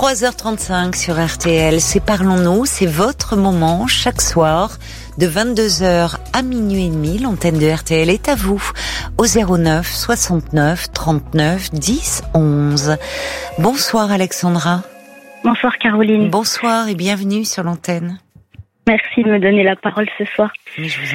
3h35 sur RTL, c'est Parlons-nous, c'est votre moment chaque soir de 22h à minuit et demi. L'antenne de RTL est à vous au 09 69 39 10 11. Bonsoir Alexandra. Bonsoir Caroline. Bonsoir et bienvenue sur l'antenne. Merci de me donner la parole ce soir. Mais je vous